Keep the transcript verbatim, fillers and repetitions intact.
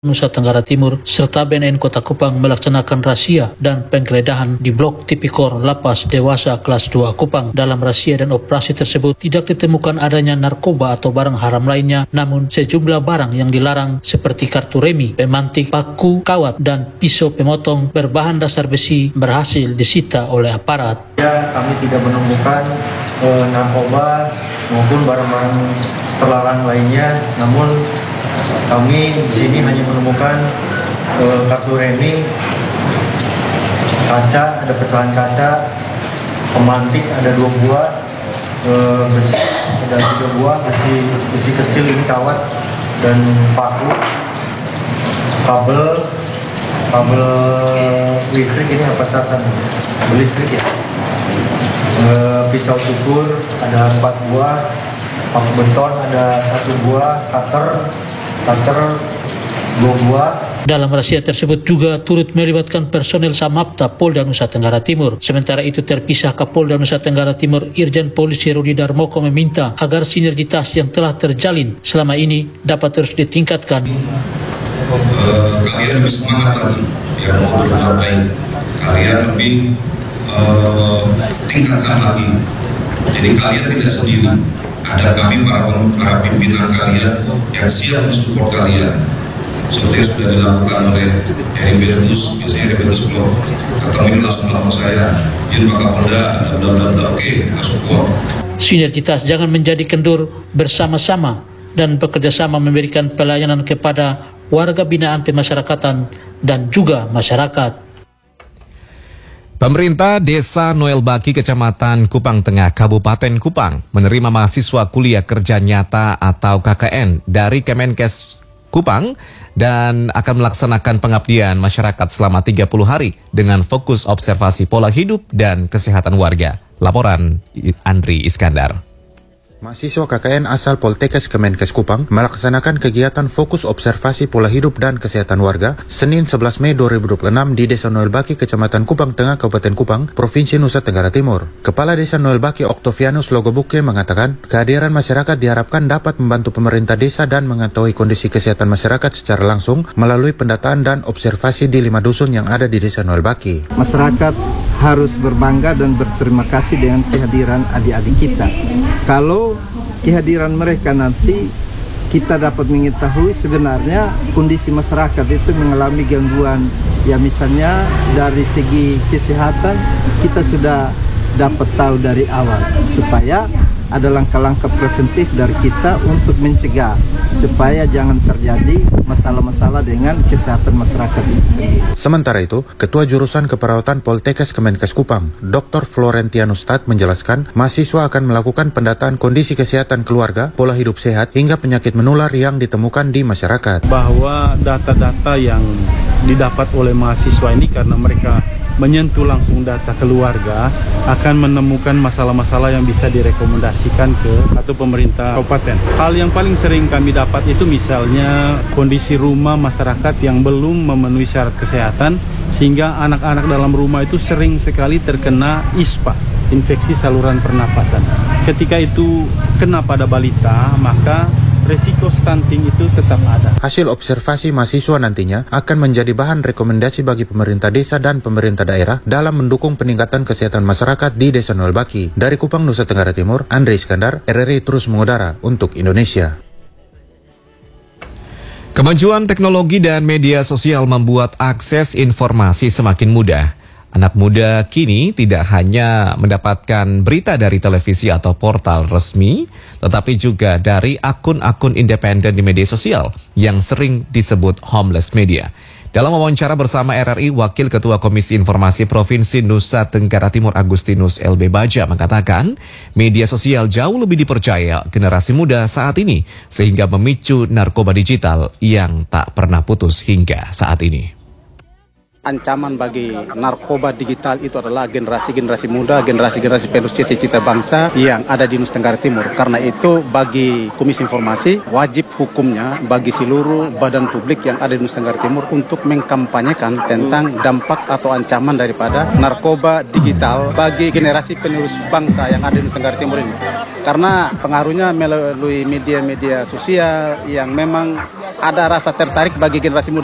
Nusa Tenggara Timur serta B N N Kota Kupang melaksanakan razia dan penggeledahan di blok Tipikor Lapas Dewasa kelas dua Kupang. Dalam razia dan operasi tersebut tidak ditemukan adanya narkoba atau barang haram lainnya, namun sejumlah barang yang dilarang seperti kartu remi, pemantik, paku, kawat, dan pisau pemotong berbahan dasar besi berhasil disita oleh aparat. Ya, kami tidak menemukan e, narkoba maupun barang-barang terlarang lainnya, namun kami di sini hanya menemukan uh, kartu remi, kaca, ada pecahan kaca, pemantik ada dua buah, uh, besi ada tiga buah, besi besi kecil ini kawat dan paku, kabel, kabel listrik ini apa casan? Listrik ya. Uh, pisau cukur ada empat buah, paku beton ada satu buah, cutter Kantor dua buah. Dalam razia tersebut juga turut melibatkan personel Samapta Polda Nusa Tenggara Timur. Sementara itu terpisah Kapolda Nusa Tenggara Timur Irjen Polisi Rudi Darmoko meminta agar sinergitas yang telah terjalin selama ini dapat terus ditingkatkan. Uh, kalian lebih semangat lagi ya untuk berbuat baik. Kalian lebih uh, tingkatkan lagi. Jadi kalian tidak sendiri. Ada kami para, para pimpinan kalian yang siap mensupport kalian seperti yang sudah dilakukan oleh Heribertus. Biasanya Heribertus kalau ketemu ini langsung lapor saya, izin Pak Kapolda, bla bla bla, oke, kita support. Sinergitas jangan menjadi kendur, bersama-sama dan bekerja sama memberikan pelayanan kepada warga binaan pemasyarakatan dan juga masyarakat. Pemerintah Desa Noel Baki, Kecamatan Kupang Tengah, Kabupaten Kupang, menerima mahasiswa kuliah kerja nyata atau K K N dari Kemenkes Kupang dan akan melaksanakan pengabdian masyarakat selama tiga puluh hari dengan fokus observasi pola hidup dan kesehatan warga. Laporan Andri Iskandar. Mahasiswa K K N asal Poltekkes Kemenkes Kupang melaksanakan kegiatan fokus observasi pola hidup dan kesehatan warga Senin sebelas Mei dua ribu dua puluh enam di Desa Noel Baki, Kecamatan Kupang Tengah, Kabupaten Kupang, Provinsi Nusa Tenggara Timur. Kepala Desa Noel Baki Oktovianus Logobuke mengatakan kehadiran masyarakat diharapkan dapat membantu pemerintah desa dan mengetahui kondisi kesehatan masyarakat secara langsung melalui pendataan dan observasi di lima dusun yang ada di Desa Noel Baki. Masyarakat harus berbangga dan berterima kasih dengan kehadiran adik-adik kita. Kalau kehadiran mereka nanti kita dapat mengetahui sebenarnya kondisi masyarakat itu mengalami gangguan, ya misalnya dari segi kesehatan kita sudah dapat tahu dari awal supaya ada langkah-langkah preventif dari kita untuk mencegah supaya jangan terjadi masalah-masalah dengan kesehatan masyarakat itu sendiri. Sementara itu, Ketua Jurusan Keperawatan Poltekkes Kemenkes Kupang, Doktor Florentianus Stad menjelaskan, mahasiswa akan melakukan pendataan kondisi kesehatan keluarga, pola hidup sehat, hingga penyakit menular yang ditemukan di masyarakat. Bahwa data-data yang didapat oleh mahasiswa ini karena mereka menyentuh langsung data keluarga akan menemukan masalah-masalah yang bisa direkomendasikan ke atau pemerintah kabupaten. Hal yang paling sering kami dapat itu misalnya kondisi rumah masyarakat yang belum memenuhi syarat kesehatan sehingga anak-anak dalam rumah itu sering sekali terkena I S P A, infeksi saluran pernapasan. Ketika itu kena pada balita, maka resiko stunting itu tetap ada. Hasil observasi mahasiswa nantinya akan menjadi bahan rekomendasi bagi pemerintah desa dan pemerintah daerah dalam mendukung peningkatan kesehatan masyarakat di Desa Noel Baki. Dari Kupang, Nusa Tenggara Timur, Andri Iskandar, R R I terus mengudara untuk Indonesia. Kemajuan teknologi dan media sosial membuat akses informasi semakin mudah. Anak muda kini tidak hanya mendapatkan berita dari televisi atau portal resmi, tetapi juga dari akun-akun independen di media sosial yang sering disebut homeless media. Dalam wawancara bersama R R I, Wakil Ketua Komisi Informasi Provinsi Nusa Tenggara Timur Agustinus L B Baja mengatakan, media sosial jauh lebih dipercaya generasi muda saat ini, sehingga memicu narkoba digital yang tak pernah putus hingga saat ini. Ancaman bagi narkoba digital itu adalah generasi-generasi muda, generasi-generasi penerus cita-cita bangsa yang ada di Nusa Tenggara Timur. Karena itu bagi Komisi Informasi wajib hukumnya bagi seluruh badan publik yang ada di Nusa Tenggara Timur untuk mengkampanyekan tentang dampak atau ancaman daripada narkoba digital bagi generasi penerus bangsa yang ada di Nusa Tenggara Timur ini. karena pengaruhnya melalui media-media sosial yang memang ada rasa tertarik bagi generasi muda.